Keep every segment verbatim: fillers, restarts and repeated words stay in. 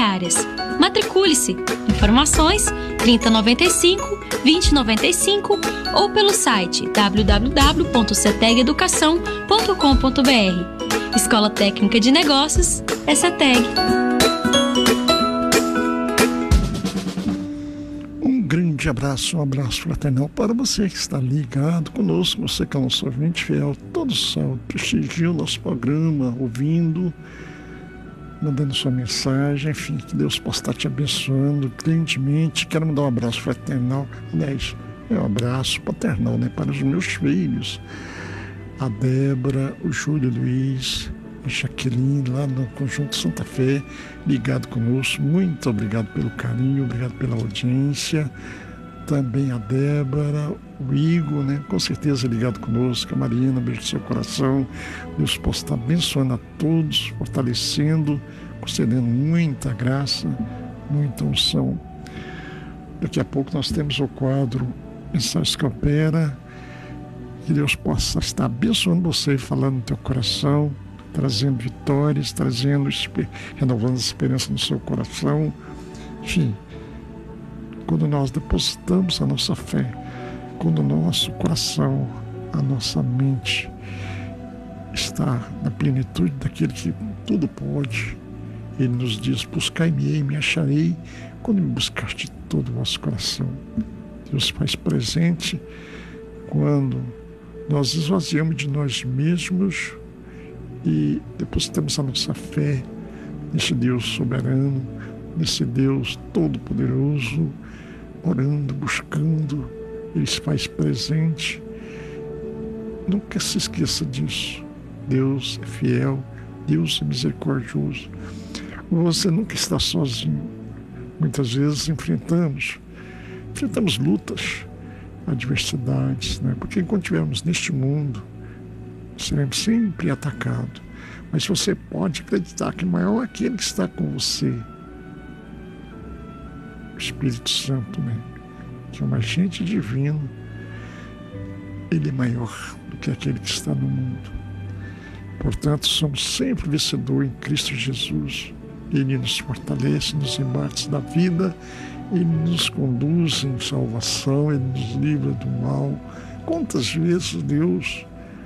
diárias. Matricule-se. Informações trinta noventa e cinco, vinte noventa e cinco ou pelo site w w w ponto ceteg educação ponto com ponto b r. Escola Técnica de Negócios é CETEG. Um grande abraço, um abraço fraternal para você que está ligado conosco, você que é nosso ouvinte fiel, todo sábado prestigia o nosso programa, ouvindo, mandando sua mensagem, enfim, que Deus possa estar te abençoando grandemente. Quero mandar um abraço fraternal, aliás, é um abraço paternal, né, para os meus filhos, a Débora, o Júlio Luiz, a Jaqueline, lá no Conjunto Santa Fé, ligado conosco. Muito obrigado pelo carinho, obrigado pela audiência. Também a Débora, o Igor, né, com certeza ligado conosco, a Marina, beijo no seu coração. Deus possa estar abençoando a todos, fortalecendo, concedendo muita graça, muita unção. Daqui a pouco nós temos o quadro Mensagens que Opera. Que Deus possa estar abençoando você, falando no teu coração, trazendo vitórias, trazendo, renovando a esperança no seu coração. Enfim, quando nós depositamos a nossa fé, quando o nosso coração, a nossa mente está na plenitude daquele que tudo pode, Ele nos diz: buscai-me e me acharei quando me buscaste de todo o vosso coração. Deus faz presente quando nós esvaziamos de nós mesmos e depositamos a nossa fé nesse Deus soberano, nesse Deus todo-poderoso, orando, buscando. Ele se faz presente. Nunca se esqueça disso. Deus é fiel, Deus é misericordioso. Você nunca está sozinho. Muitas vezes enfrentamos, enfrentamos lutas, adversidades, né? Porque enquanto estivermos neste mundo, seremos sempre atacados. Mas você pode acreditar que maior é aquele que está com você, o Espírito Santo, né? Que é um agente divino. Ele é maior do que aquele que está no mundo. Portanto, somos sempre vencedores em Cristo Jesus. Ele nos fortalece nos embates da vida, Ele nos conduz em salvação, Ele nos livra do mal. Quantas vezes Deus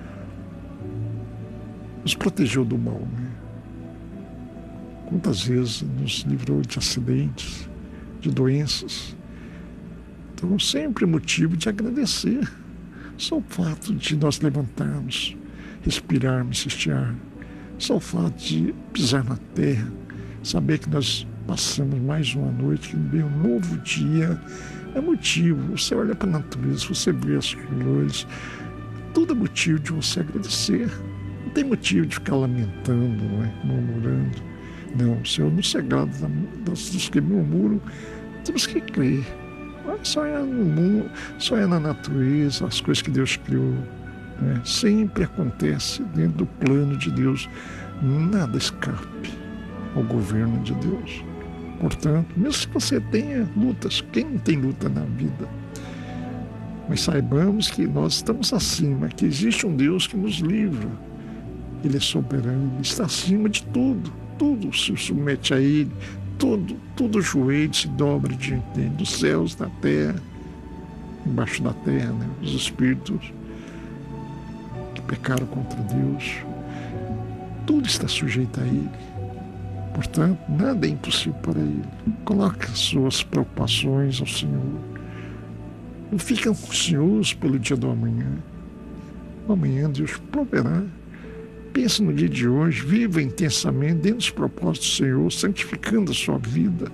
nos protegeu do mal, né? Quantas vezes nos livrou de acidentes, de doenças. Então, sempre é motivo de agradecer. Só o fato de nós levantarmos, respirarmos, estiar, só o fato de pisar na terra, saber que nós passamos mais uma noite, que veio um novo dia, é motivo. Você olha para a natureza, você vê as flores, tudo é motivo de você agradecer. Não tem motivo de ficar lamentando, não é? Murmurando. Não, o Senhor não se agrada dos que murmuram. Temos que crer. Só é no mundo, só é na natureza, as coisas que Deus criou, né? Sempre acontece dentro do plano de Deus. Nada escape ao governo de Deus. Portanto, mesmo que você tenha lutas, quem não tem luta na vida? Mas saibamos que nós estamos acima, que existe um Deus que nos livra. Ele é soberano, Ele está acima de tudo. Tudo se submete a Ele, tudo, todo o joelho se dobra diante dele, dos céus, da terra, embaixo da terra, né? Os espíritos que pecaram contra Deus, tudo está sujeito a Ele. Portanto, nada é impossível para Ele. Coloque as suas preocupações ao Senhor. Não fique ansioso pelo dia do amanhã. Amanhã Deus proverá. Pense no dia de hoje, viva intensamente dentro dos propósitos do Senhor, santificando a sua vida.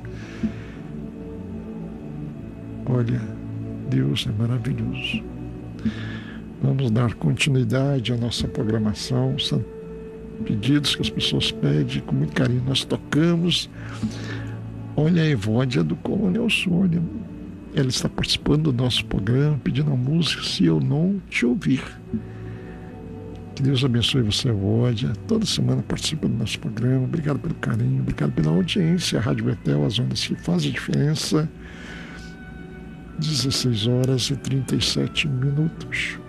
Olha, Deus é maravilhoso. Vamos dar continuidade à nossa programação. São pedidos que as pessoas pedem, com muito carinho nós tocamos. Olha a Evódia do Coronel Sônia. Ela está participando do nosso programa, pedindo a música Se Eu Não Te Ouvir. Que Deus abençoe você, Evódia. Toda semana participa do nosso programa. Obrigado pelo carinho, obrigado pela audiência. A Rádio Betel, as ondas que fazem a diferença. dezesseis horas e trinta e sete minutos.